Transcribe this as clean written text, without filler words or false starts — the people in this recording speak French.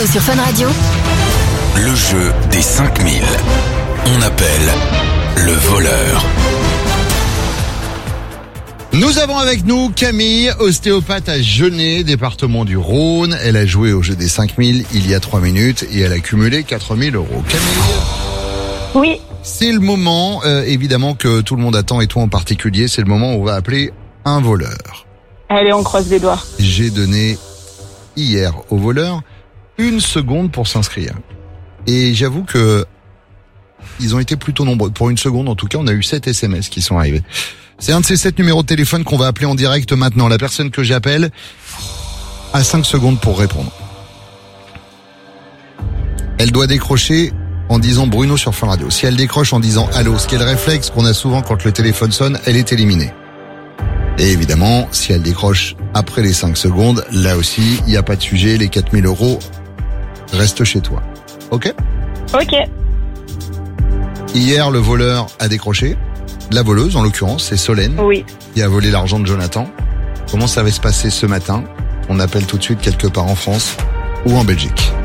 Bruno sur Fun Radio. Le jeu des 5000. On appelle le voleur. Nous avons avec nous Camille, ostéopathe à Genêt, département du Rhône. Elle a joué au jeu des 5000 il y a 3 minutes et elle a cumulé 4000 €. Camille, Oui, c'est le moment, évidemment, que tout le monde attend et toi en particulier. C'est le moment où on va appeler un voleur. allez, on croise les doigts. J'ai donné hier au voleur 1 seconde pour s'inscrire. Et j'avoue que ils ont été plutôt nombreux. Pour 1 seconde, en tout cas, on a eu 7 SMS qui sont arrivés. C'est un de ces 7 numéros de téléphone qu'on va appeler en direct maintenant. La personne que j'appelle a 5 secondes pour répondre. Elle doit décrocher en disant Bruno sur Fun Radio. Si elle décroche en disant allô, ce qui est le réflexe qu'on a souvent quand le téléphone sonne, elle est éliminée. Et évidemment, si elle décroche après les 5 secondes, là aussi, il n'y a pas de sujet, les 4000 € restent chez toi. Ok ? Ok, Hier, le voleur a décroché. La voleuse, en l'occurrence, c'est Solène, oui. qui a volé l'argent de Jonathan. Comment ça va se passer ce matin ? On appelle tout de suite quelque part en France ou en Belgique.